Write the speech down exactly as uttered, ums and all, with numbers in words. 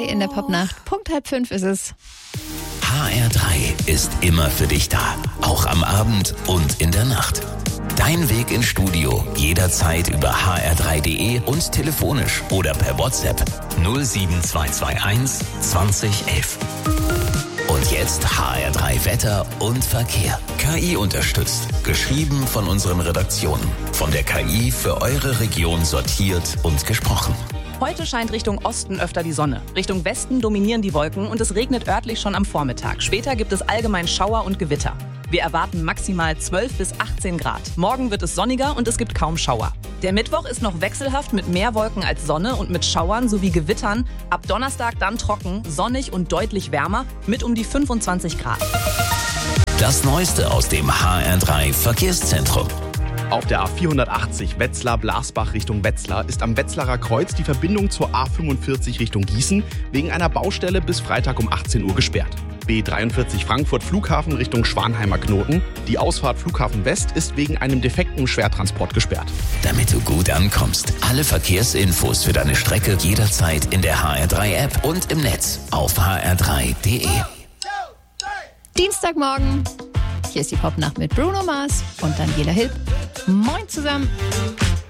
drei in der Popnacht. Punkt halb fünf ist es. H R drei ist immer für dich da. Auch am Abend und in der Nacht. Dein Weg ins Studio jederzeit über h r drei punkt d e und telefonisch oder per WhatsApp null sieben zwei zwei eins zwanzig elf. Und jetzt H R drei Wetter und Verkehr. K I unterstützt. Geschrieben von unseren Redaktionen. Von der K I für eure Region sortiert und gesprochen. Heute scheint Richtung Osten öfter die Sonne. Richtung Westen dominieren die Wolken und es regnet örtlich schon am Vormittag. Später gibt es allgemein Schauer und Gewitter. Wir erwarten maximal zwölf bis achtzehn Grad. Morgen wird es sonniger und es gibt kaum Schauer. Der Mittwoch ist noch wechselhaft mit mehr Wolken als Sonne und mit Schauern sowie Gewittern. Ab Donnerstag dann trocken, sonnig und deutlich wärmer mit um die fünfundzwanzig Grad. Das Neueste aus dem H R drei Verkehrszentrum. Auf der A vierhundertachtzig Wetzlar-Blasbach Richtung Wetzlar ist am Wetzlarer Kreuz die Verbindung zur A fünfundvierzig Richtung Gießen wegen einer Baustelle bis Freitag um achtzehn Uhr gesperrt. B dreiundvierzig Frankfurt Flughafen Richtung Schwanheimer Knoten. Die Ausfahrt Flughafen West ist wegen einem defekten Schwertransport gesperrt. Damit du gut ankommst, alle Verkehrsinfos für deine Strecke jederzeit in der H R drei App und im Netz auf h r drei punkt d e. Dienstagmorgen. Hier ist die Popnacht mit Bruno Mars und Daniela Hilb. Moin zusammen.